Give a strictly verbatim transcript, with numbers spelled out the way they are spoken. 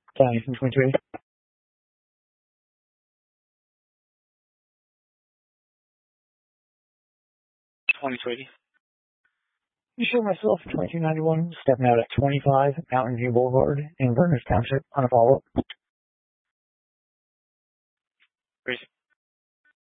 County from twenty-three. twenty-three. You show myself twenty-two ninety-one, stepping out at twenty-five Mountain View Boulevard in Berners Township on a follow-up.